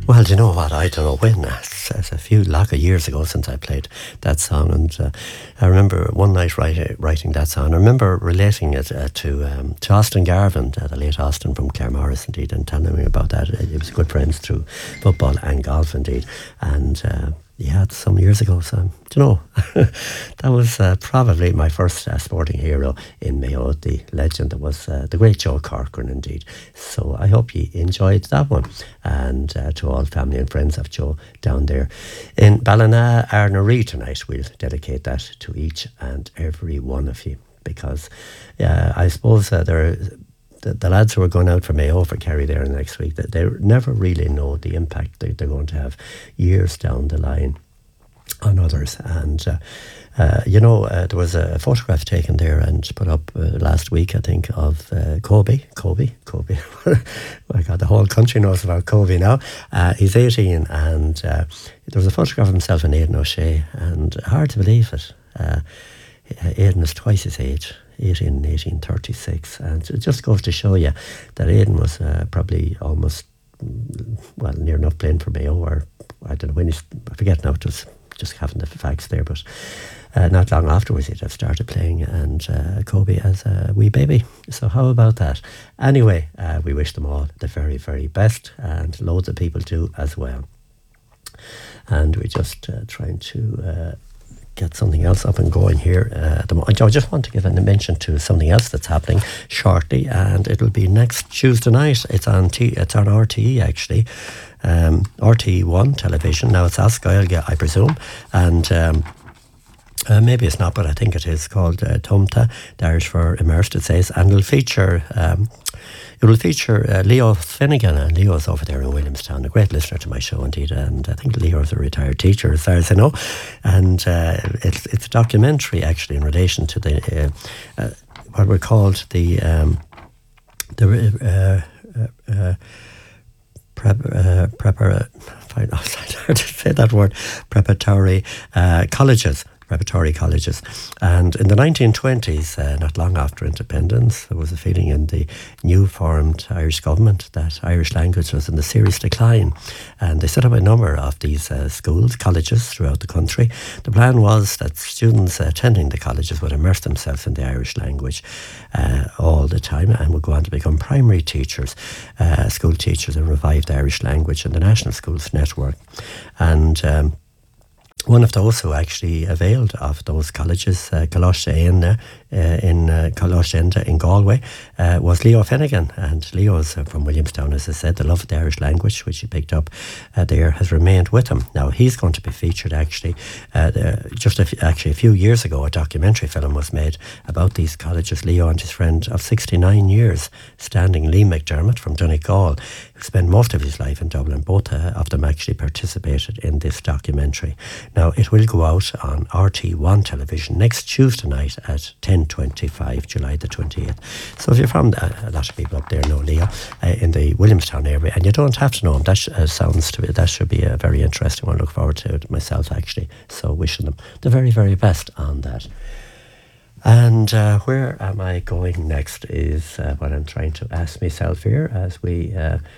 Well, do you know what? I don't know when. It's a few lack of years ago since I played that song, and I remember one night writing that song. I remember relating it to Austin Garvin, the late Austin from Claremorris, indeed, and telling me about that. It was good friends through football and golf, indeed, and. Yeah, it's some years ago, so, do you know, that was probably my first sporting hero in Mayo, the legend that was the great Joe Corcoran, indeed. So I hope you enjoyed that one. And to all family and friends of Joe down there in Ballina, Arnaree tonight, we'll dedicate that to each and every one of you. Because I suppose the lads who are going out for Mayo for Kerry there next week, that they never really know the impact that they're going to have years down the line on others. And there was a photograph taken there and put up last week, I think, of Kobe. My God, the whole country knows about Kobe now. He's 18, and there was a photograph of himself and Aidan O'Shea, and hard to believe it. Aidan is twice his age. 18 in 1836, and it just goes to show you that Aidan was probably almost, near enough playing for Mayo, or I don't know when I forget now, just having the facts there, but not long afterwards he'd have started playing, and Kobe as a wee baby. So how about that? Anyway, we wish them all the very, very best, and loads of people do as well. And we're just trying to get something else up and going here at the moment. I just want to give a mention to something else that's happening shortly, and it'll be next Tuesday night. It's on RTE actually, RTE1 television. Now it's Ask Gaeilge, I presume, and maybe it's not, but I think it is called Tumta, the Irish for Immersed, it says, and it'll feature Leo Finnegan, and Leo's over there in Williamstown, a great listener to my show indeed, and I think Leo's a retired teacher as far as I know, and it's a documentary actually in relation to the what were called the preparatory colleges. Preparatory colleges. And in the 1920s, not long after independence, there was a feeling in the new formed Irish government that Irish language was in a serious decline. And they set up a number of these schools, colleges throughout the country. The plan was that students attending the colleges would immerse themselves in the Irish language all the time and would go on to become primary teachers, school teachers, and revive the Irish language in the National Schools Network. And one of those who actually availed of those colleges, Coláiste in Galway, was Leo Finnegan. And Leo's from Williamstown, as I said. The love of the Irish language, which he picked up there, has remained with him. Now, he's going to be featured actually, a few years ago, a documentary film was made about these colleges. Leo and his friend of 69 years, standing Lee McDermott from Donegal, who spent most of his life in Dublin. Both of them actually participated in this documentary. Now, it will go out on RT1 television next Tuesday night at 10:25, July the 28th. So if you're from, a lot of people up there know Leo, in the Williamstown area, and you don't have to know him, that should be a very interesting one. I look forward to it myself, actually. So wishing them the very, very best on that. And where am I going next is what I'm trying to ask myself here as we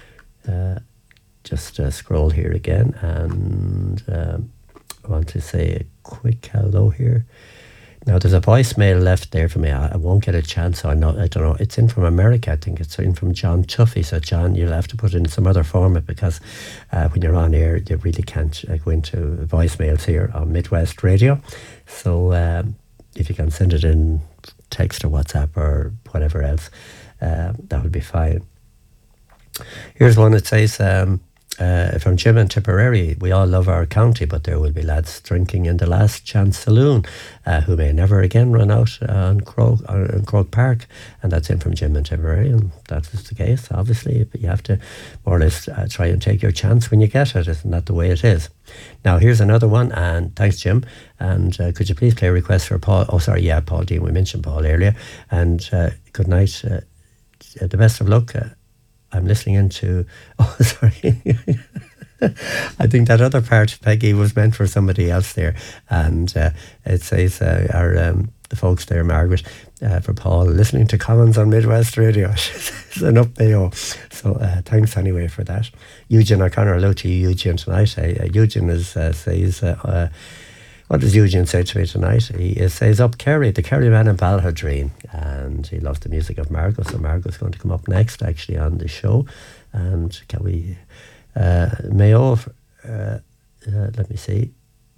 just scroll here again, and I want to say a quick hello here. Now, there's a voicemail left there for me. I won't get a chance. I don't know. It's in from America. I think it's in from John Tuffy. So, John, you'll have to put it in some other format, because when you're on air, you really can't go into voicemails here on Midwest Radio. So, if you can send it in text or WhatsApp or whatever else, that would be fine. Here's one that says, from Jim in Tipperary: we all love our county, but there will be lads drinking in the Last Chance Saloon who may never again run out on Croke Park. And that's in from Jim in Tipperary, and that is the case, obviously. But you have to more or less try and take your chance when you get it. Isn't that the way it is? Now, here's another one, and thanks, Jim. And could you please play a request for Paul? Oh, sorry, yeah, Paul Dean. We mentioned Paul earlier. And good night. The best of luck. I'm listening into... Oh, sorry. I think that other part, Peggy, was meant for somebody else there. And it says the folks there, Margaret, for Paul, listening to Commons on Midwest Radio. It's an up Mayo. So thanks anyway for that. Eugene O'Connor, hello to you, Eugene, tonight. Eugene says, what does Eugene say to me tonight? He says, up Kerry, the Kerry man in Balherdreen. And he loves the music of Margot. So Margot's going to come up next, actually, on the show. And can we... Mayo, let me see.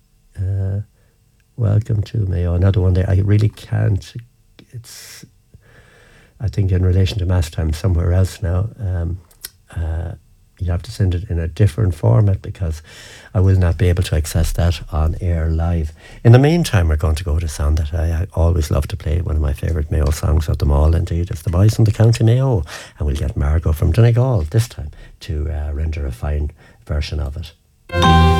Welcome to Mayo. Another one there. I really can't... It's, I think, in relation to Mass Time somewhere else now. You have to send it in a different format because I will not be able to access that on air live. In the meantime, we're going to go to a song that I always love to play, one of my favourite Mayo songs of them all, indeed. It's The Boys from the County Mayo. And we'll get Margot from Donegal this time to render a fine version of it.